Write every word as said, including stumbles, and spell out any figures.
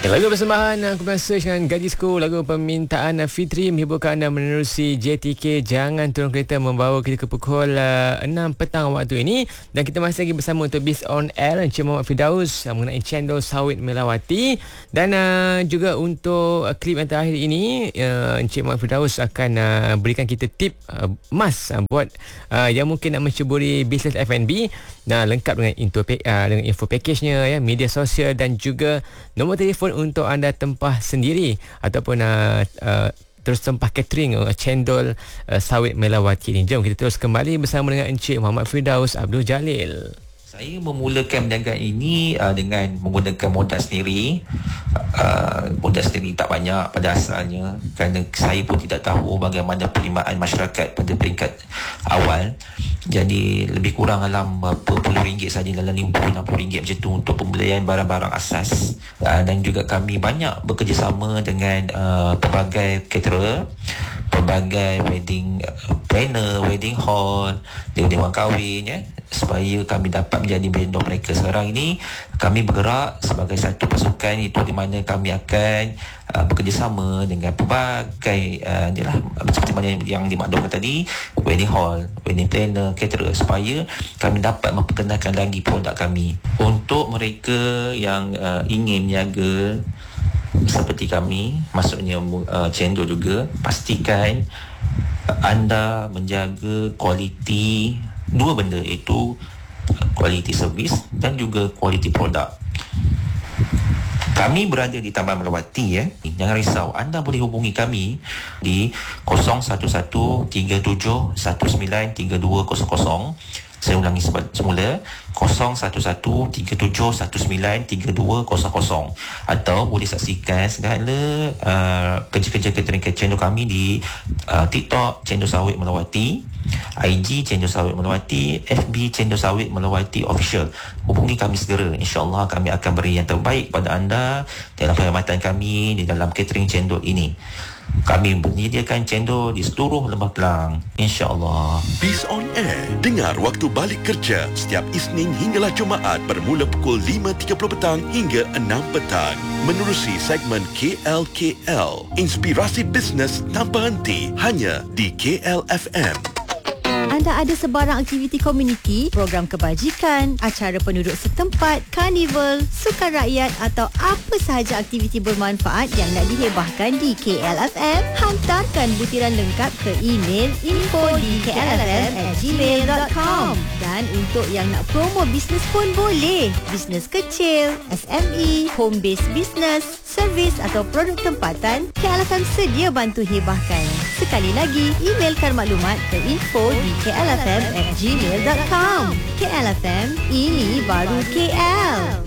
Lagu persembahan aku Search dengan Gadisku, lagu permintaan Fitri menghiburkan anda menerusi J T K. Jangan turun kereta membawa kita ke pukul uh, enam petang waktu ini. Dan kita masih lagi bersama untuk Biz on Air Encik Muhammad Firdaus uh, mengenai cendol sawit melawati. Dan uh, juga untuk uh, klip yang terakhir ini, uh, Encik Muhammad Firdaus akan uh, berikan kita tip uh, emas uh, buat uh, yang mungkin nak menceburi bisnes F and B. Nah, lengkap dengan info, uh, dengan info package-nya, ya, media sosial dan juga nombor telefon untuk anda tempah sendiri ataupun uh, uh, terus tempah catering uh, cendol uh, sawit melawati ini. Jom kita terus kembali bersama dengan Encik Muhammad Firdaus Abdul Jalil. Saya memulakan perniagaan ini uh, dengan menggunakan modal sendiri. Uh, modal sendiri tak banyak pada asalnya, kerana saya pun tidak tahu bagaimana penerimaan masyarakat pada peringkat awal. Jadi lebih kurang dalam berapa puluh ringgit saja, dalam lima puluh enam puluh ringgit macam tu untuk pembelian barang-barang asas. Uh, dan juga kami banyak bekerjasama dengan uh, pelbagai caterer, pelbagai wedding uh, planner, wedding hall, dewan kahwin, ya, supaya kami dapat menjadi vendor mereka. Sekarang ini kami bergerak sebagai satu pasukan, itu di mana kami akan uh, bekerjasama dengan pelbagai uh, inilah, seperti mana yang dimaklumkan tadi, wedding hall, wedding planner, caterer, supaya kami dapat memperkenalkan lagi produk kami. Untuk mereka yang uh, ingin niaga seperti kami, maksudnya uh, cendol juga, pastikan anda menjaga kualiti dua benda, iaitu kualiti servis dan juga kualiti produk. Kami berada di Taman Melawati, ya. Jangan risau, anda boleh hubungi kami di kosong satu satu tiga tujuh satu sembilan tiga dua kosong kosong. Saya ulangi semula, kosong satu satu tiga tujuh satu sembilan tiga dua kosong kosong. Atau boleh saksikan segala uh, kerja-kerja catering cendol kami di uh, TikTok Cendol Sawit Melawati, I G Cendol Sawit Melawati, F B Cendol Sawit Melawati Official. Hubungi kami segera, insyaAllah kami akan beri yang terbaik pada anda dalam perkhidmatan kami di dalam catering cendol ini. Kami menyediakan cendol di seluruh Lembah Kelang, insya-Allah. Biz on Air, dengar waktu balik kerja setiap Isnin hinggalah Jumaat bermula pukul lima tiga puluh petang hingga enam petang. Menerusi segmen K L K L, inspirasi bisnes tanpa henti, hanya di K L F M. Anda ada sebarang aktiviti komuniti, program kebajikan, acara penduduk setempat, karnival, sukan rakyat atau apa sahaja aktiviti bermanfaat yang nak dihebahkan di K L F M? Hantarkan butiran lengkap ke email info di k l f m at gmail dot com. Dan untuk yang nak promo bisnes pun boleh. Bisnes kecil, S M E, home based business, servis atau produk tempatan, K L F M sedia bantu hebahkan. Sekali lagi, emailkan maklumat ke info di k l f m at gmail dot com. K L F M, ini baru K L.